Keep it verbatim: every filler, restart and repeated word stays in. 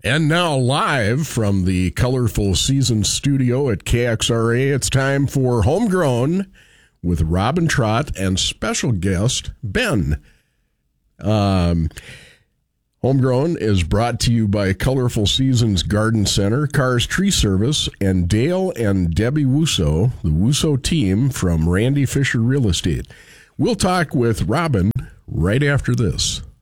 And now live from the Colorful Seasons studio at K X R A, it's time for Homegrown with Robin Trott and special guest Ben. Um, Homegrown is brought to you by Colorful Seasons Garden Center, Cars Tree Service, and Dale and Debbie Wusso, the Wusso team from Randy Fisher Real Estate. We'll talk with Robin right after this.